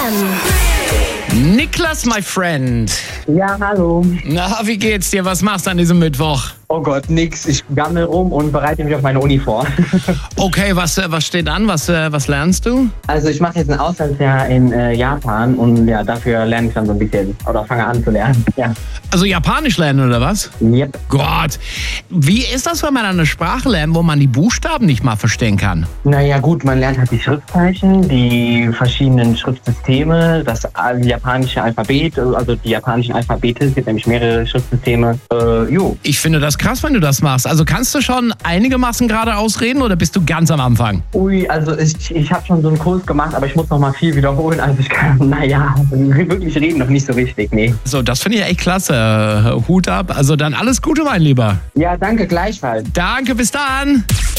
FM. Niklas, my friend. Ja, hallo. Na, wie geht's dir? Was machst du an diesem Mittwoch? Oh Gott, nix. Ich gammel rum und bereite mich auf meine Uni vor. Okay, was steht an? Was lernst du? Also ich mache jetzt ein Auslandsjahr in Japan und ja, dafür lerne ich dann so ein bisschen oder fange an zu lernen. Ja. Also Japanisch lernen oder was? Yep. Gott, wie ist das, wenn man eine Sprache lernt, wo man die Buchstaben nicht mal verstehen kann? Naja gut, man lernt halt die Schriftzeichen, die verschiedenen Schriftsysteme, das japanische Alphabet, also die japanischen Alphabete, es gibt nämlich mehrere Schriftsysteme. Ich finde das krass, wenn du das machst. Also kannst du schon einigermaßen gerade ausreden oder bist du ganz am Anfang? Ui, also ich habe schon so einen Kurs gemacht, aber ich muss noch mal viel wiederholen. Also ich kann, wirklich reden noch nicht so richtig, nee. So, das finde ich echt klasse. Hut ab. Also dann alles Gute, mein Lieber. Ja, danke, gleichfalls. Danke, bis dann.